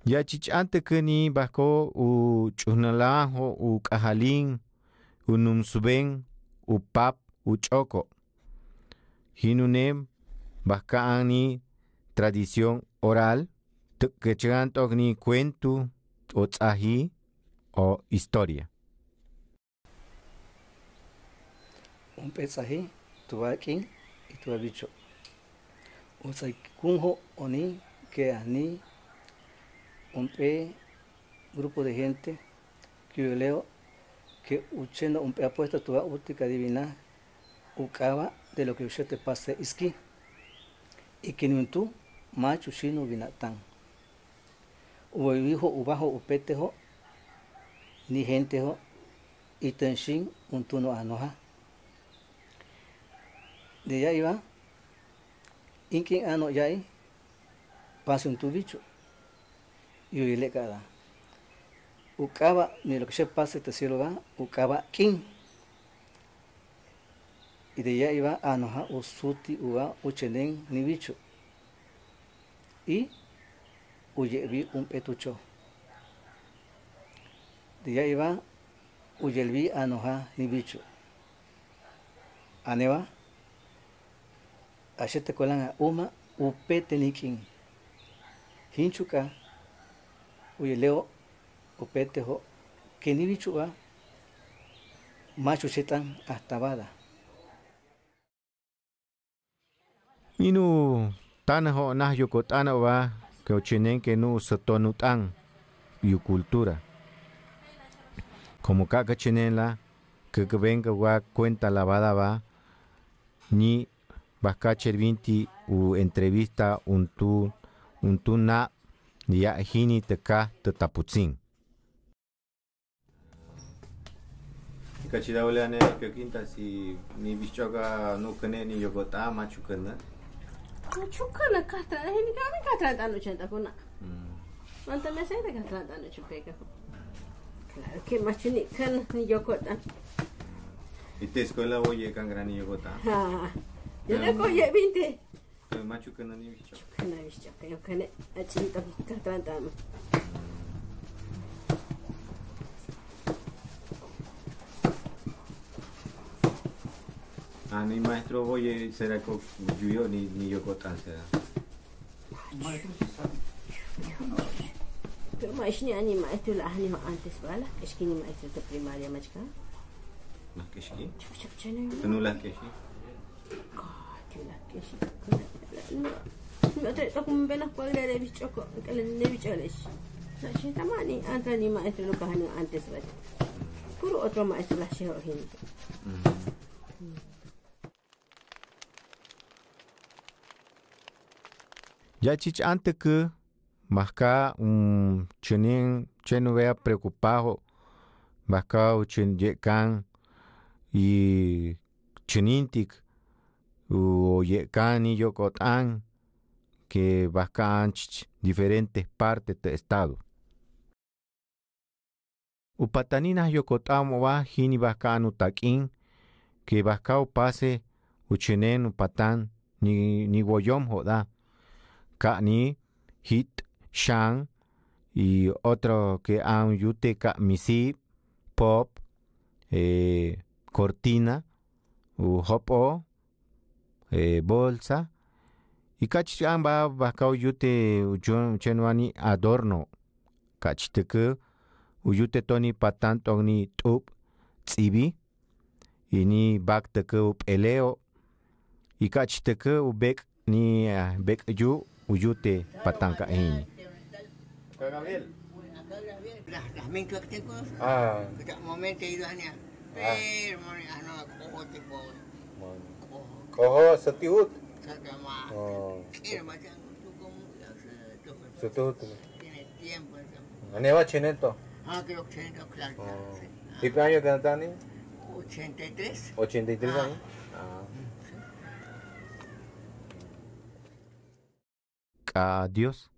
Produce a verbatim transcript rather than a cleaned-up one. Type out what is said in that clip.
Ya chichante kani bako u chunalajo u kajalin u numsuben u pap u choko. Hinunem bakaani tradición oral que ni cuento o tzahi o historia. Un pesaje, tu vaquín y tu bicho. Un kunjo oni que ani un pe grupo de gente que yo leo que uchendo un pe apuesta tu útica divina ucaba de lo que usted te pase iski y que ni tú macho chino vinatán o hijo ubajo upetejo ni gente ho y tenshin un tuno anoja de allá iba inkin ano yai pase un tu bicho y yo le cada ucaba ni lo que se pase te cielo va ucaba king y de allá iba anoja usuti uva uchenen ni bicho y uyevi un petucho de allá iba uyelvi anoja ni bicho aneva ashete kolan uma upete nikin hinchuka uyeleo upete ho que ni bicho va macho chetan hasta bada Inu tana ho nah yokotana va que ochenen que no sotonutan yu cultura. Como caca chenela que venga va cuenta lavada va ni bascacher vinti u entrevista un tu un tu na ya hini te ka te taputzin. Kachida oleane que quinta si ni bichoga no kene ni yogota machu kana. Machu kana kata hini kana kata dano chenta kuna. Manta me sai de kata dano chupeka. Claro que machu ni kana ni yogota. ¿Y te escuela oye can gran ni yogota? Ah. Yo le coge veinte. Machu kana ni bicho. Kana bicho, yo kana achinta kata dano. Ah, ni maestro oye será con yo ni ni yogota será. Pero mais ni ani maestro la ani antes bala, es que ni maestro de primaria machka. ¿Las que sí? Chup chene. ¿No las que sí? Que la que sí. No. No te toco un benas cuadra de bicho que le ne bicho les. La chita mani antes ni maestro lo kahani antes bala. Puro otro maestro la sheho gente. Ya chich antes que masca un chenin cheno vea preocupado masca un chen yekan y chenintik o yekan y yokotan que bascan diferentes partes del estado. Upataninas yokotamo va hini bascan utakin que bascao pase uchenen upatan ni ni goyom joda. Kani, hit, shang y otro que han yuteca misi, pop, eh, cortina, u hopo, eh, bolsa. Y cachan va bacao yute ujun chenuani adorno. Cachteke, uyute toni patan toni tup, tsibi, y ni bak teke up eleo. Y cachteke ubek ni uh, bek yu. Uyute patanca ini. Gabriel. Las las mezclas que tengo. Ah. Momento ido hanya. Pero ano cojo tipo. Cojo setiut. Sakama. Oh. Era macam tu como Setiut. tiene tiempo. Aneva cheneto. Ah, creo que cheneto claro. ¿Y qué año que tani? ochenta y tres. ochenta y tres años. Ah. Adiós.